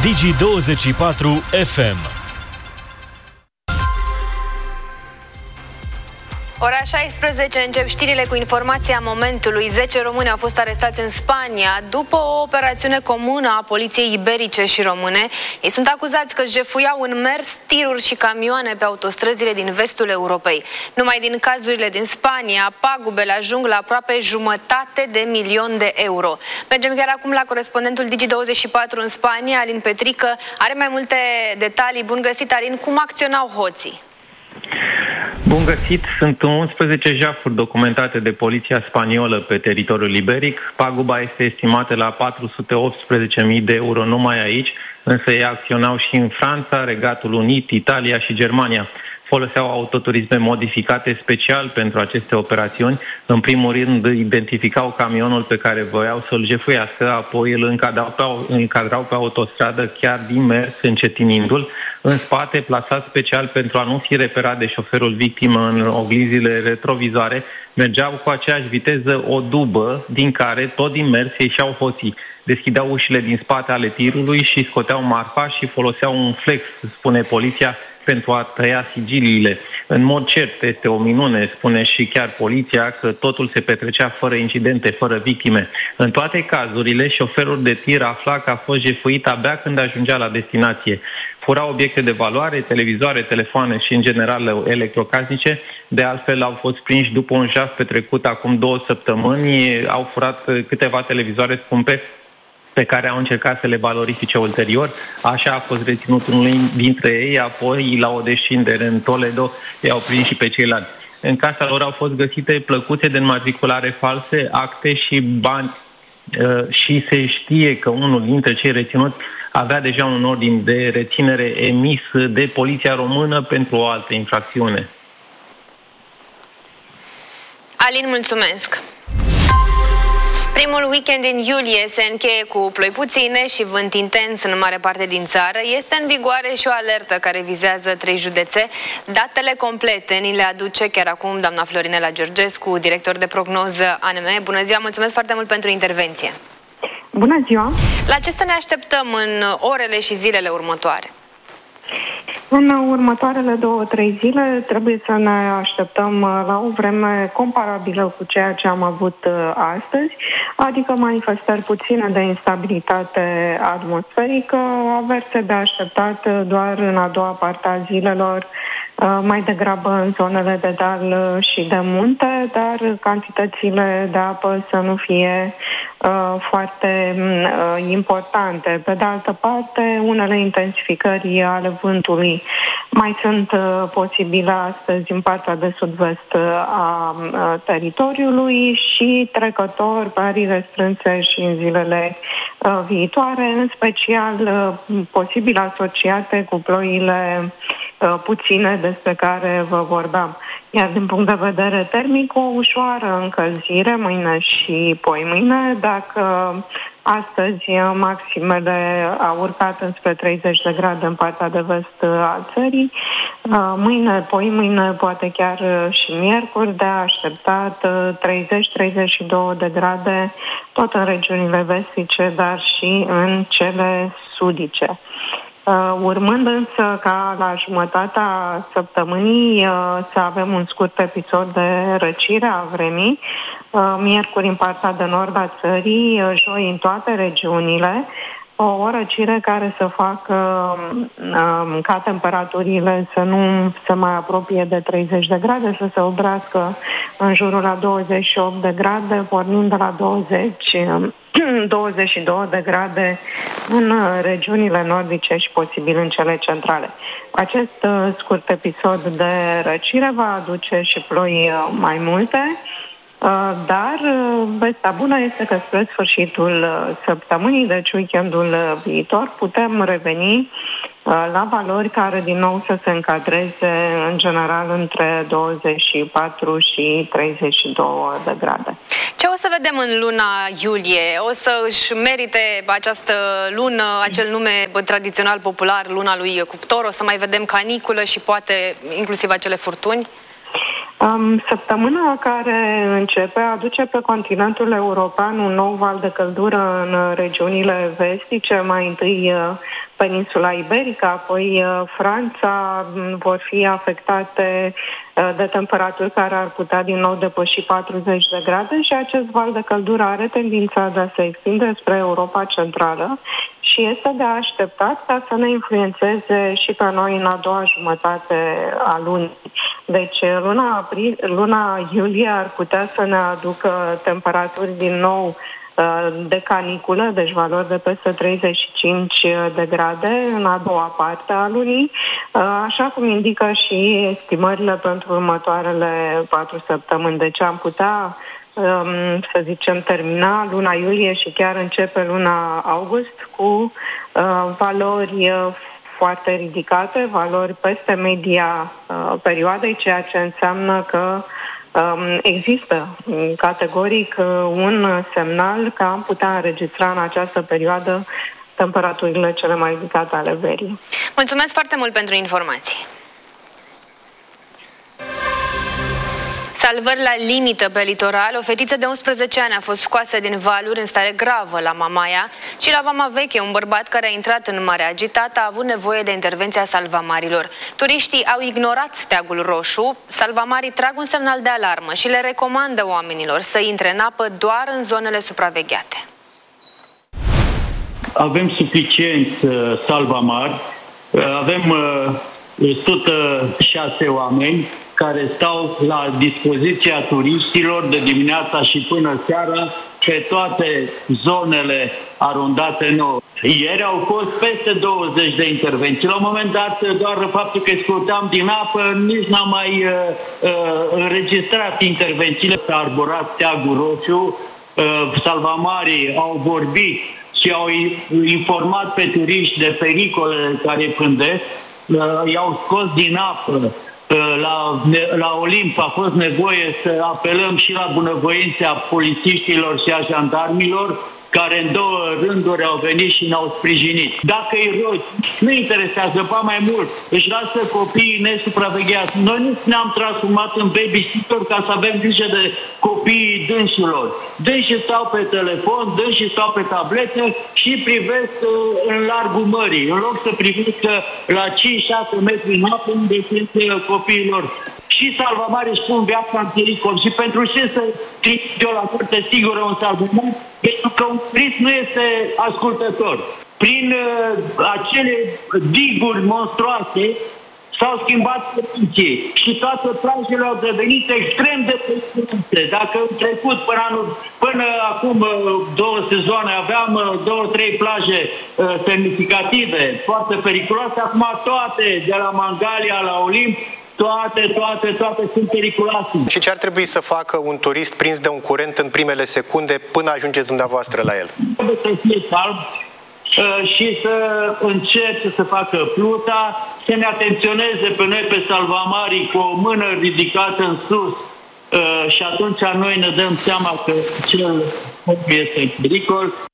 Digi24 FM. Ora 16 încep știrile cu informația momentului. 10 români au fost arestați în Spania după o operațiune comună a poliției iberice și române. Ei sunt acuzați că jefuiau în mers tiruri și camioane pe autostrăzile din vestul Europei. Numai din cazurile din Spania, pagubele ajung la aproape 1,5 milion de euro. Mergem chiar acum la corespondentul Digi24 în Spania, Alin Petrică. Are mai multe detalii. Bun găsit, Alin. Cum acționau hoții? Bun găsit! Sunt 11 jafuri documentate de poliția spaniolă pe teritoriul iberic. Paguba este estimată la 418.000 de euro numai aici, însă ei acționau și în Franța, Regatul Unit, Italia și Germania. Foloseau autoturisme modificate special pentru aceste operațiuni. În primul rând identificau camionul pe care voiau să-l jefuiască, apoi îl încadrau pe autostradă chiar din mers, încetinindu-l. În spate, plasat special pentru a nu fi reperat de șoferul victimă în oglinzile retrovizoare, mergeau cu aceeași viteză o dubă din care, tot din mers, ieșeau hoții. Deschideau ușile din spate ale tirului și scoteau marfa și foloseau un flex, spune poliția, pentru a tăia sigiliile. În mod cert, este o minune, spune și chiar poliția, că totul se petrecea fără incidente, fără victime. În toate cazurile, șoferul de tir afla că a fost jefuit abia când ajungea la destinație. Furau obiecte de valoare, televizoare, telefoane și, în general, electrocasnice. De altfel, au fost prinși după un jaf petrecut acum 2 săptămâni. Au furat câteva televizoare scumpe pe care au încercat să le valorifice ulterior. Așa a fost reținut unul dintre ei, apoi la o descindere în Toledo i-au prins și pe ceilalți. În casa lor au fost găsite plăcuțe de înmatriculare false, acte și bani și se știe că unul dintre cei reținuți avea deja un ordin de reținere emis de poliția română pentru o altă infracțiune. Alin, mulțumesc! Primul weekend din iulie se încheie cu ploi puține și vânt intens în mare parte din țară. Este în vigoare și o alertă care vizează 3 județe. Datele complete ni le aduce chiar acum doamna Florinela Georgescu, director de prognoză ANM. Bună ziua, mulțumesc foarte mult pentru intervenție. Bună ziua! La ce să ne așteptăm în orele și zilele următoare? În următoarele 2-3 zile trebuie să ne așteptăm la o vreme comparabilă cu ceea ce am avut astăzi, adică manifestări puține de instabilitate atmosferică, averse de așteptat doar în a doua parte a zilelor, mai degrabă în zonele de deal și de munte, dar cantitățile de apă să nu fie foarte importante. Pe de altă parte, unele intensificări ale vântului mai sunt posibile astăzi în partea de sud-vest a teritoriului și trecător pe arii strânse și în zilele viitoare, în special posibil asociate cu ploile puține despre care vă vorbeam. Iar din punct de vedere termic, o ușoară încălzire mâine și poimâine. Dacă astăzi maximele au urcat înspre 30 de grade în partea de vest a țării, mâine, poimâine, poate chiar și miercuri, de așteptat 30-32 de grade tot în regiunile vestice, dar și în cele sudice. Urmând însă ca la jumătatea săptămânii să avem un scurt episod de răcire a vremii, miercuri în partea de nord a țării, joi în toate regiunile, o răcire care să facă ca temperaturile să nu se mai apropie de 30 de grade, să se oprească în jurul la 28 de grade, pornind de la 22 de grade în regiunile nordice și posibil în cele centrale. Acest scurt episod de răcire va aduce și ploi mai multe, dar vestea bună este că spre sfârșitul săptămânii, deci weekendul viitor, putem reveni la valori care din nou să se încadreze în general între 24 și 32 de grade. Ce o să vedem în luna iulie? O să își merite această lună acel nume tradițional popular, luna lui Cuptor? O să mai vedem caniculă și poate inclusiv acele furtuni? Săptămâna care începe aduce pe continentul european un nou val de căldură în regiunile vestice, mai întâi peninsula iberică, apoi Franța, vor fi afectate de temperaturi care ar putea din nou depăși 40 de grade și acest val de căldură are tendința de a se extinde spre Europa Centrală și este de așteptat ca să ne influențeze și pe noi în a doua jumătate a lunii. Deci luna iulie ar putea să ne aducă temperaturi din nou de caniculă, deci valori de peste 35 de grade în a doua parte a lunii, așa cum indică și estimările pentru următoarele 4 săptămâni. Deci am putea, să zicem, termina luna iulie și chiar începe luna august cu valori foarte ridicate, valori peste media perioadei, ceea ce înseamnă că există categoric un semnal că am putea înregistra în această perioadă temperaturile cele mai ridicate ale verii. Mulțumesc foarte mult pentru informații. Salvări la limită pe litoral. O fetiță de 11 ani a fost scoasă din valuri în stare gravă la Mamaia și la Vama Veche, un bărbat care a intrat în mare agitată a avut nevoie de intervenția salvamarilor. Turiștii au ignorat steagul roșu, salvamarii trag un semnal de alarmă și le recomandă oamenilor să intre în apă doar în zonele supravegheate. Avem suficient salvamari, avem 106 oameni care stau la dispoziția turiștilor de dimineața și până seara pe toate zonele arondate nouă. Ieri au fost peste 20 de intervenții. La un moment dat, doar faptul că scurteam din apă, nici n-am mai înregistrat intervențiile. S-a arborat steagul roșu, salvamarii au vorbit și au informat pe turiști de pericolele care pândesc, i-au scos din apă. La Olimp a fost nevoie să apelăm și la bunăvoința polițiștilor și a jandarmilor, care în 2 rânduri au venit și ne-au sprijinit. Dacă îi rogi, nu interesează, ba mai mult, își lasă copiii nesupravegheați. Noi nu ne-am transformat în babysitter ca să avem grijă de copiii dânșilor. Dânșii stau pe telefon, dânșii stau pe tablete și privesc în largul mării, în loc să privească la 5-6 metri în apă unde sunt copiilor. Și salvamari își pun viața în pericol. Și pentru ce să trimit eu la moarte sigură un salvamar? Pentru că un turist nu este ascultător. Prin acele diguri monstruoase s-au schimbat condiții și toate plajele au devenit extrem de periculoase. Dacă în trecut, până acum 2 sezoane, aveam 2-3 plaje semnificative, foarte periculoase, acum toate, de la Mangalia la Olimp, toate sunt periculoase. Și ce ar trebui să facă un turist prins de un curent în primele secunde până ajungeți dumneavoastră la el? Trebuie să fie calm și să încerce să facă pluta, să ne atenționeze pe noi, pe salvamarii, cu o mână ridicată în sus și atunci noi ne dăm seama că cel om este în pericol.